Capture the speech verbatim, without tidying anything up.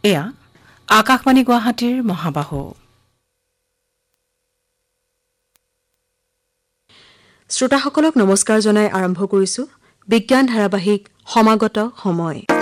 এয়া আকাশবাণী গুৱাহাটীৰ মহাবাহু। শ্ৰোতাসকলক নমস্কাৰ জনাই আৰম্ভ কৰিছো বিজ্ঞান ধাৰাবাহিক সমাগত সময়।